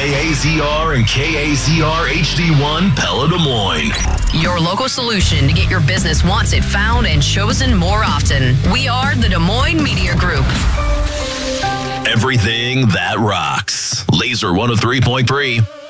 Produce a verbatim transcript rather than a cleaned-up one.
K A Z R and K A Z R H D one Pella Des Moines. Your local solution to get your business wanted, found, and chosen more often. We are the Des Moines Media Group. Everything that rocks. Laser one oh three point three.